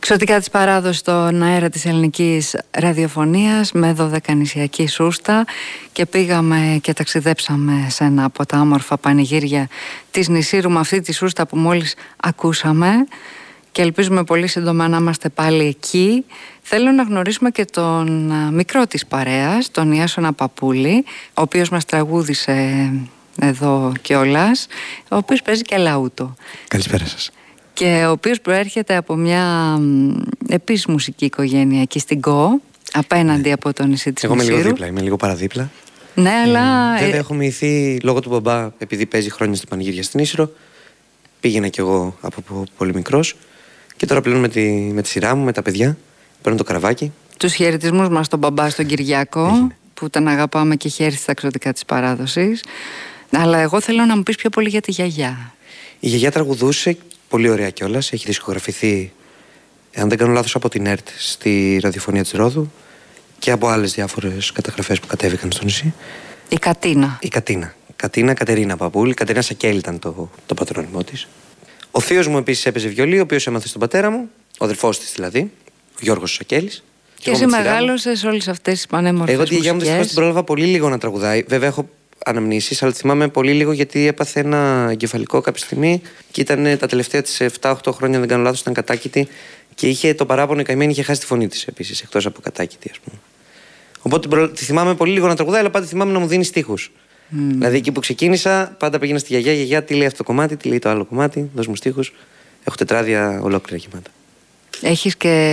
Ξωτικά της παράδοσης στον αέρα της ελληνικής ραδιοφωνίας με δωδεκανησιακή σούστα και πήγαμε και ταξιδέψαμε σε ένα από τα όμορφα πανηγύρια της Νησήρου με αυτή τη σούστα που μόλις ακούσαμε και ελπίζουμε πολύ σύντομα να είμαστε πάλι εκεί. Θέλω να γνωρίσουμε και τον μικρό της παρέας, τον Ιάσονα Παπούλη, ο οποίος μας τραγούδισε εδώ κιόλας, ο οποίος παίζει και λαούτο. Καλησπέρα σας. Και ο οποίος προέρχεται από μια επίσης μουσική οικογένεια εκεί στην ΚΟ, απέναντι από το νησί της Νησήρου. Εγώ είμαι λίγο δίπλα, είμαι λίγο παραδίπλα. Ναι, αλλά... Βέβαια έχω μοιηθεί λόγω του μπαμπά, επειδή παίζει χρόνια στην πανηγύρια στην Ίσυρο. Πήγαινα κι εγώ από πολύ μικρός. Και τώρα πλέον με τη σειρά μου, με τα παιδιά, παίρνω το καραβάκι. Τους χαιρετισμούς μας στον μπαμπά, στον Κυριάκο, που τον αγαπάμε και χαίρει στα ξωτικά της παράδοσης. Αλλά εγώ θέλω να μου πεις πιο πολύ για τη γιαγιά. Η γιαγιά τραγουδούσε πολύ ωραία κιόλας. Έχει δισκογραφηθεί, αν δεν κάνω λάθος, από την ΕΡΤ στη ραδιοφωνία της Ρόδου και από άλλες διάφορες καταγραφές που κατέβηκαν στο νησί. Η Κατίνα. Η Κατίνα Κατερίνα Παπούλη. Κατερίνα Σακέλη ήταν το πατρόνυμό της. Ο θείος μου επίσης έπαιζε βιολί, ο οποίος έμαθε στον πατέρα μου, ο αδερφός της δηλαδή, ο Γιώργος Σακέλης. Και εσύ μεγάλωσες όλες αυτές τις πανέμορφες μουσικές. Εγώ τη γιαγιά μου δυστυχώς την πρόλαβα πολύ λίγο να τραγουδάει. Βέβαια έχω αναμνήσεις, αλλά θυμάμαι πολύ λίγο γιατί έπαθε ένα εγκεφαλικό κάποια στιγμή και ήταν τα τελευταία της 7-8 χρόνια, αν δεν κάνω λάθος, ήταν κατάκητη και είχε το παράπονο, η καημένη είχε χάσει τη φωνή της επίσης, εκτός από κατάκητη, ας πούμε. Οπότε τη θυμάμαι πολύ λίγο να τραγουδάει, αλλά πάντα θυμάμαι να μου δίνει στίχους. Δηλαδή εκεί που ξεκίνησα, πάντα πήγαινα στη γιαγιά, γιαγιά, τι λέει αυτό το κομμάτι, τι λέει το άλλο κομμάτι, δώσ' μου στίχους. Έχω τετράδια ολόκληρα γεμάτα. Έχεις και